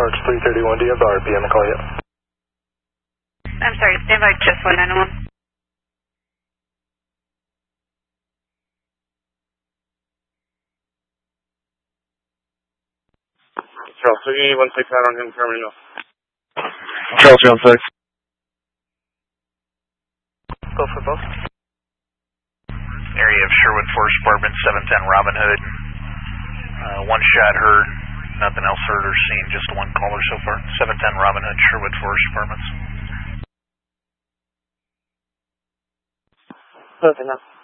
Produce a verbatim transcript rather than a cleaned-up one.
March three thirty-one, do you have the R P on the call yet? I'm sorry, stand by just one nine one. Charles, so you need one six out on him, terminal. Charles, one six. Go for both. Area of Sherwood Forest Department, seven ten Robin Hood. Uh, one shot heard, nothing else heard or seen, just one caller so far. seven ten Robin Hood, Sherwood Forest Departments. Close enough.